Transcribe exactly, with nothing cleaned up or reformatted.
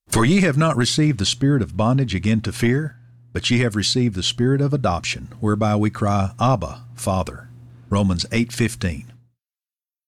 For ye have not received the spirit of bondage again to fear, but ye have received the spirit of adoption, whereby we cry, Abba, Father. Romans eight fifteen.